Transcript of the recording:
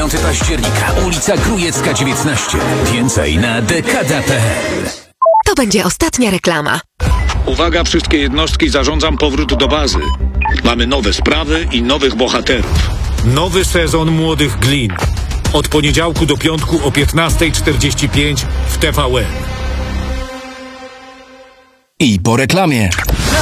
9 października, ulica Krujecka 19. Więcej na dekada.pl. To będzie ostatnia reklama. Uwaga, wszystkie jednostki, zarządzam powrót do bazy. Mamy nowe sprawy i nowych bohaterów. Nowy sezon Młodych Glin. Od poniedziałku do piątku o 15:45 w TVN. I po reklamie.